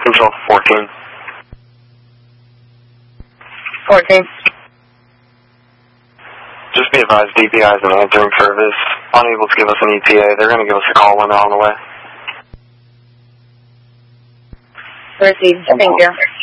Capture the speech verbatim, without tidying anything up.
Control fourteen. fourteen. Just be advised, D P I is an answering service. Unable to give us an E T A. They're going to give us a call when they're on the way. Received. Thank you.